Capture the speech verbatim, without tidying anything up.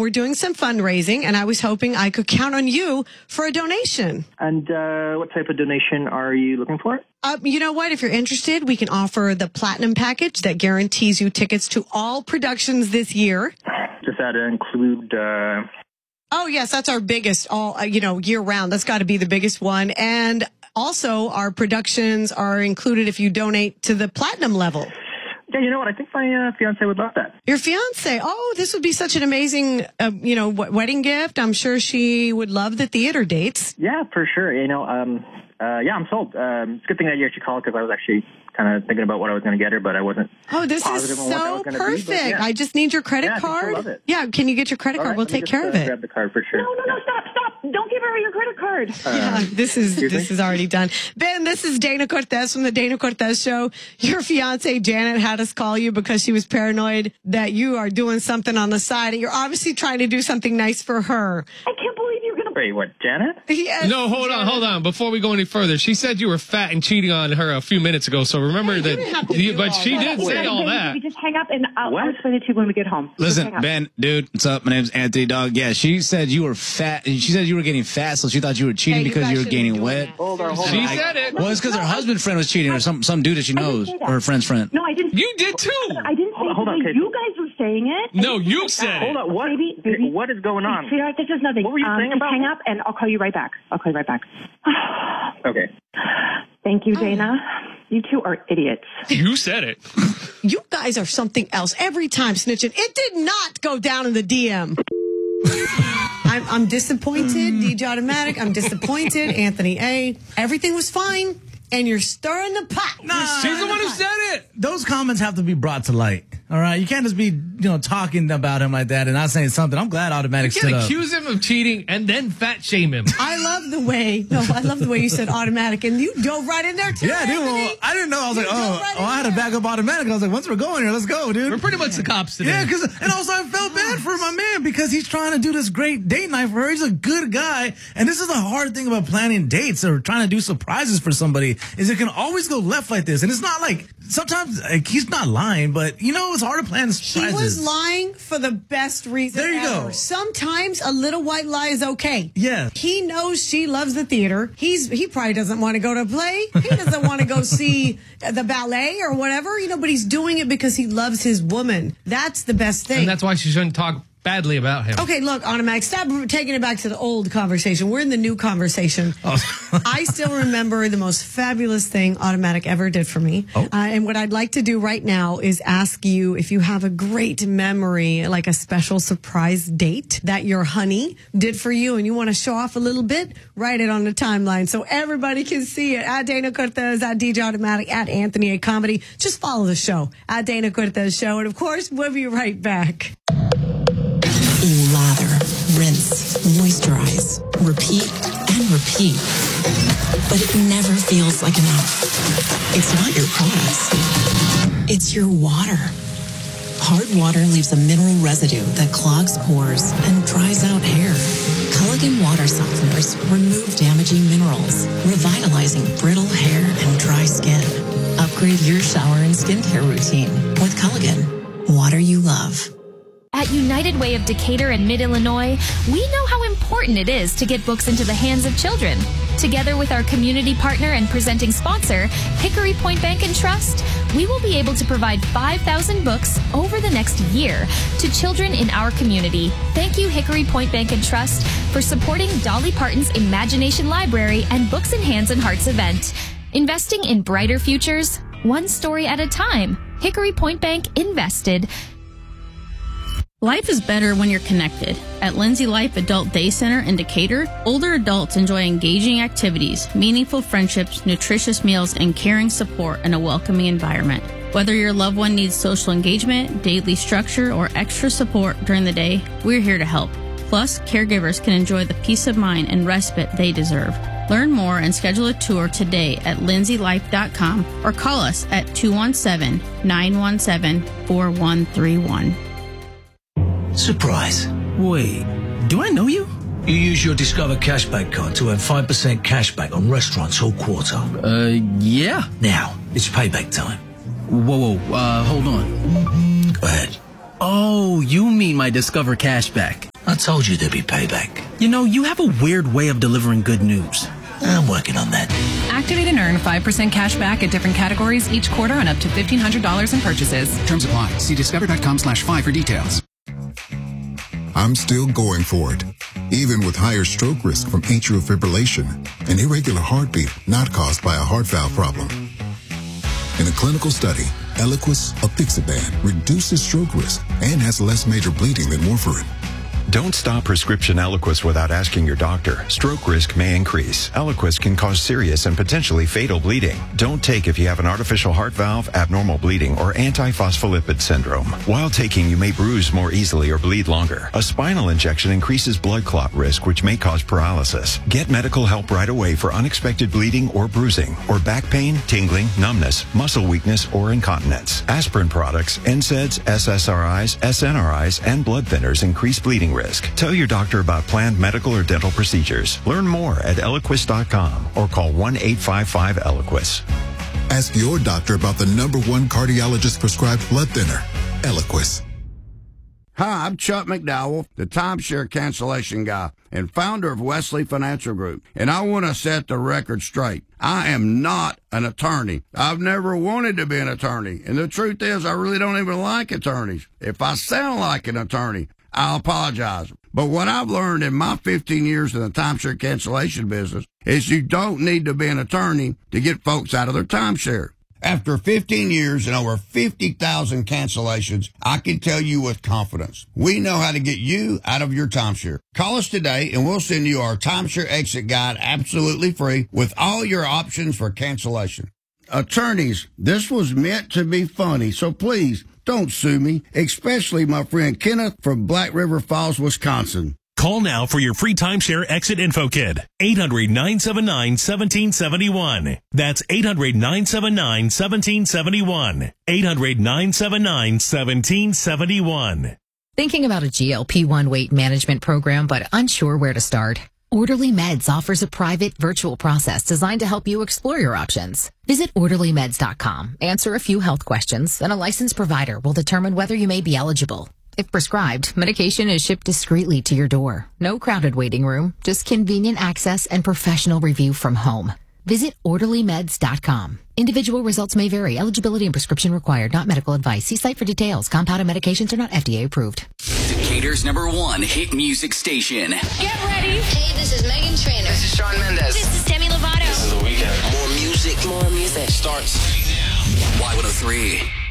we're doing some fundraising, and I was hoping I could count on you for a donation. And uh, what type of donation are you looking for? Uh, you know what? If you're interested, we can offer the platinum package that guarantees you tickets to all productions this year. Does that include... Uh... Oh, yes, that's our biggest, all uh, you know, year round. That's got to be the biggest one. And also, our productions are included if you donate to the platinum level. Yeah, you know what? I think my uh, fiance would love that. Your fiance? Oh, this would be such an amazing, uh, you know, w- wedding gift. I'm sure she would love the theater dates. Yeah, for sure. You know, um, uh, yeah, I'm sold. Um, it's a good thing that you actually called because I was actually kind of thinking about what I was going to get her, but I wasn't. Oh, this is so perfect. Be, yeah. I just need your credit yeah, card. I love it. Yeah, can you get your credit All card? right, we'll take just, care uh, of it. Grab the card for sure. No, no, no, yeah. stop, stop. Don't give her your credit card. Uh, yeah, this is this me? is already done. Ben, this is Dana Cortez from the Dana Cortez Show. Your fiance, Janet, had us call you because she was paranoid that you are doing something on the side. And you're obviously trying to do something nice for her. I can't believe you're going to... Wait, what, Janet? Yes, no, hold Janet. on, hold on. Before we go any further, she said you were fat and cheating on her a few minutes ago. So remember Hey, that. You, but she that. did say all that. We just hang up and I'll, What? I'll explain it to you when we get home. Listen, Ben, dude, what's up? My name's Anthony, dog. Yeah, she said you were fat. She said you were getting fat, so she thought you were cheating Hey, you because guys you were shouldn't be gaining doing wet. that. Hold on, hold She on. said it. Well, it's because her husband friend was cheating, or some some dude that she knows, say that. or her friend's friend. No, I didn't. You did too. I didn't say Hold on, hold on, it. kid. You guys were saying it. No, you said Hold it. on, what? Baby, baby. What is going on? Sweetheart, this is nothing. What were you um, saying just about hang me? up and I'll call you right back. I'll call you right back. Okay. Thank you, Dana. You two are idiots. You said it. You guys are something else every time snitching. It did not go down in the D M. I'm, I'm disappointed, D J Automatic. I'm disappointed, Anthony A. Everything was fine, and you're stirring the pot. Nah, She's the one who said it. Those comments have to be brought to light. All right, you can't just be, you know, talking about him like that and not saying something. I'm glad Automatic You stood can't up. accuse him of cheating and then fat shame him. I love the way, no, I love the way you said automatic, and you dove right in there too. Yeah, dude. Well, Anthony. I didn't know. I was You like, dove oh, right oh, in I had to there. back up Automatic. I was like, once we're going here, let's go, dude. We're pretty much the cops today. Yeah, because and also I felt bad for my man because he's trying to do this great date night for her. He's a good guy, and this is the hard thing about planning dates or trying to do surprises for somebody is it can always go left like this. And it's not like sometimes like, he's not lying, but you know it's hard to plan surprises. He was lying for the best reason There you ever. go. Sometimes a little white lie is okay. Yeah. He knows she loves the theater. He's he probably doesn't want to go to a play. He doesn't want to go see the ballet or whatever, you know, but he's doing it because he loves his woman. That's the best thing. And that's why she shouldn't talk badly about him. Okay, look, Automatic, stop taking it back to the old conversation. We're in the new conversation. Oh. I still remember the most fabulous thing Automatic ever did for me. Oh. Uh, and what I'd like to do right now is ask you if you have a great memory, like a special surprise date that your honey did for you and you want to show off a little bit, write it on the timeline so everybody can see it. At Dana Cortez, at D J Automatic, at Anthony A. Comedy. Just follow the show, at Dana Cortez Show. And of course, we'll be right back. You lather, rinse, moisturize, repeat, and repeat. But it never feels like enough. It's not your products. It's your water. Hard water leaves a mineral residue that clogs pores and dries out hair. Culligan water softeners remove damaging minerals, revitalizing brittle hair and dry skin. Upgrade your shower and skincare routine with Culligan. Water you love. At United Way of Decatur and Mid-Illinois, we know how important it is to get books into the hands of children. Together with our community partner and presenting sponsor, Hickory Point Bank and Trust, we will be able to provide five thousand books over the next year to children in our community. Thank you, Hickory Point Bank and Trust, for supporting Dolly Parton's Imagination Library and Books in Hands and Hearts event. Investing in brighter futures, one story at a time. Hickory Point Bank invested. Life is better when you're connected. At Lindsay Life Adult Day Center in Decatur, older adults enjoy engaging activities, meaningful friendships, nutritious meals, and caring support in a welcoming environment. Whether your loved one needs social engagement, daily structure, or extra support during the day, we're here to help. Plus, caregivers can enjoy the peace of mind and respite they deserve. Learn more and schedule a tour today at lindsay life dot com or call us at two one seven, nine one seven, four one three one. Surprise. Wait, do I know you? You use your Discover Cashback card to earn five percent cashback on restaurants all quarter. Uh, yeah. Now, it's payback time. Whoa, whoa, uh, hold on. Go ahead. Oh, you mean my Discover Cashback. I told you there'd be payback. You know, you have a weird way of delivering good news. I'm working on that. Activate and earn five percent cash back at different categories each quarter on up to fifteen hundred dollars in purchases. Terms apply. See discover.com slash five for details. I'm still going for it, even with higher stroke risk from atrial fibrillation, an irregular heartbeat not caused by a heart valve problem. In a clinical study, Eliquis apixaban reduces stroke risk and has less major bleeding than warfarin. Don't stop prescription Eliquis without asking your doctor. Stroke risk may increase. Eliquis can cause serious and potentially fatal bleeding. Don't take if you have an artificial heart valve, abnormal bleeding, or antiphospholipid syndrome. While taking, you may bruise more easily or bleed longer. A spinal injection increases blood clot risk, which may cause paralysis. Get medical help right away for unexpected bleeding or bruising, or back pain, tingling, numbness, muscle weakness, or incontinence. Aspirin products, N SAIDs, S S R Is, S N R Is, and blood thinners increase bleeding risk. Tell your doctor about planned medical or dental procedures. Learn more at Eliquis dot com or call one eight five five Eliquis. Ask your doctor about the number one cardiologist prescribed blood thinner, Eliquis. Hi, I'm Chuck McDowell, the timeshare cancellation guy and founder of Wesley Financial Group, and I want to set the record straight. I am not an attorney. I've never wanted to be an attorney, and the truth is I really don't even like attorneys. If I sound like an attorney, I'll apologize. But what I've learned in my fifteen years in the timeshare cancellation business is you don't need to be an attorney to get folks out of their timeshare. After fifteen years and over fifty thousand cancellations, I can tell you with confidence, we know how to get you out of your timeshare. Call us today and we'll send you our timeshare exit guide absolutely free with all your options for cancellation. Attorneys, this was meant to be funny, so please don't sue me, especially my friend Kenneth from Black River Falls, Wisconsin. Call now for your free timeshare exit info kit. eight hundred, nine seven nine, one seven seven one. That's eight hundred, nine seven nine, one seven seven one. eight hundred, nine seven nine, one seven seven one. Thinking about a G L P one weight management program but unsure where to start? Orderly Meds offers a private virtual process designed to help you explore your options. Visit orderly meds dot com, answer a few health questions, and a licensed provider will determine whether you may be eligible. If prescribed, medication is shipped discreetly to your door. No crowded waiting room, just convenient access and professional review from home. Visit orderly meds dot com. Individual results may vary. Eligibility and prescription required. Not medical advice. See site for details. Compounded medications are not F D A approved. Decatur's number one hit music station. Get ready. Hey, this is Megan Trainor. This is Shawn Mendes. This is Demi Lovato. This is The Weeknd. More music. More music. Starts right now. Y one oh three.